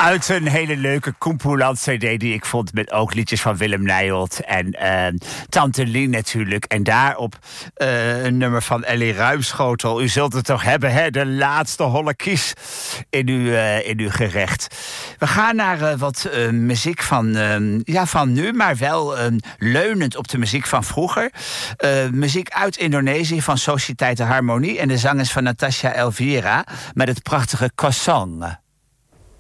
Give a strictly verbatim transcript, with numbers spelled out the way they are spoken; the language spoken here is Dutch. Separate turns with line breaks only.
Uit een hele leuke Koempoeland-C D die ik vond met ook liedjes van Willem Nijholt en uh, Tante Lien natuurlijk. En daarop uh, een nummer van Ellie Ruimschotel. U zult het toch hebben, hè? De laatste holle kies in uw, uh, in uw gerecht. We gaan naar uh, wat uh, muziek van, uh, ja, van nu, maar wel uh, leunend op de muziek van vroeger. Uh, muziek uit Indonesië van Sociëteit de Harmonie. En de zang is van Natasha Elvira met het prachtige Kosong.